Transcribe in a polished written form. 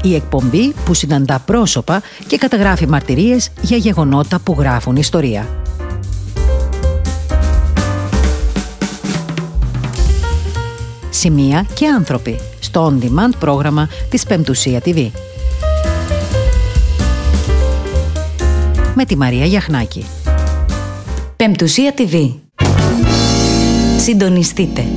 Η εκπομπή που συναντά πρόσωπα και καταγράφει μαρτυρίες για γεγονότα που γράφουν ιστορία. Σημεία και άνθρωποι στο on-demand πρόγραμμα της Πεμπτουσία TV. Με τη Μαρία Γιαχνάκη. Πεμπτουσία TV. Συντονιστείτε.